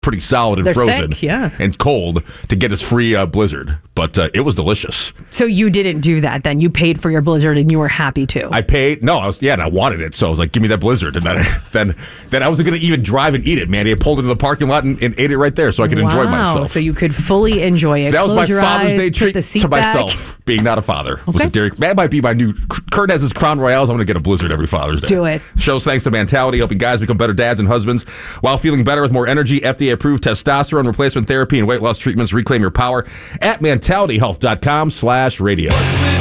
pretty solid and They're frozen thick, yeah. and cold to get his free Blizzard. But it was delicious. So you didn't do that then? You paid for your Blizzard and you were happy too? I paid. No, and I wanted it. So I was like, give me that Blizzard. And then I wasn't going to even drive and eat it, Mandy. I pulled into the parking lot and ate it right there so I could enjoy myself. So you could fully enjoy it. That was my Father's Day treat to back. myself, being not a father. Okay. Was a Dairy. That might be my new. Kurt has his Crown Royales. I'm going to get a Blizzard every Father's Day. Do it. Show's thanks to Mentality, helping guys become better dads and husbands while feeling better with more energy. FDA-approved testosterone replacement therapy and weight loss treatments. Reclaim your power at mentalityhealth.com/radio.